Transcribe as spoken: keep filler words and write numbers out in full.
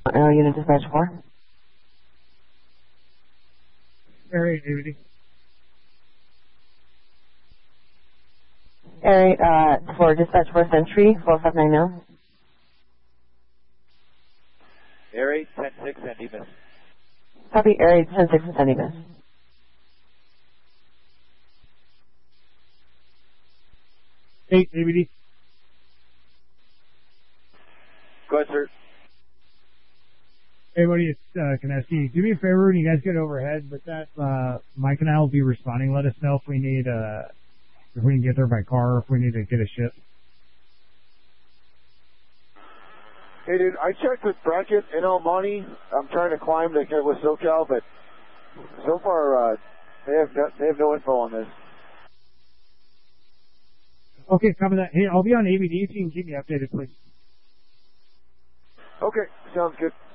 Arrow Unit Dispatch four. Air eight, A B D. Air eight, uh, for Dispatch four Century, four five nine zero. Air eight, ten six, and Emis. Copy, Air eight, ten six, and Sandy Miss. eight, A B D. Go ahead, sir. Hey, buddy, it's uh, Konecki. Do me a favor when you guys get overhead, but that uh, Mike and I will be responding. Let us know if we need, uh, if we can get there by car, or if we need to get a ship. Hey, dude, I checked with Brackett in El Monte. I'm trying to climb to get with SoCal, but so far uh, they have no, they have no info on this. Okay, copy that. Hey, I'll be on A B D if you can keep me updated, please. Okay, sounds good.